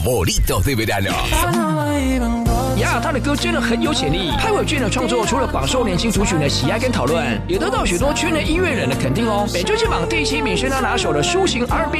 Morito de verano。 呀，他的歌真的很有潜力。潘玮俊的创作除了广受年轻族群的喜爱跟讨论，也得到许多圈内音乐人的肯定哦。本周金榜第7名是他拿手的抒情 R&B